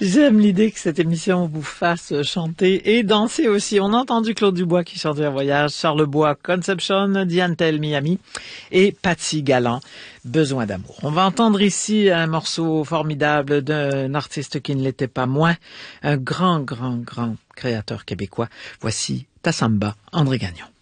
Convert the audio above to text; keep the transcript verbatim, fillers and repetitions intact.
J'aime l'idée que cette émission vous fasse chanter et danser aussi. On a entendu Claude Dubois qui chantait un voyage, Charles Bois, Conception, Diane Tell, Miami et Patsy Galland, Besoin d'amour. On va entendre ici un morceau formidable d'un artiste qui ne l'était pas moins, un grand, grand, grand créateur québécois. Voici Ta Samba, André Gagnon.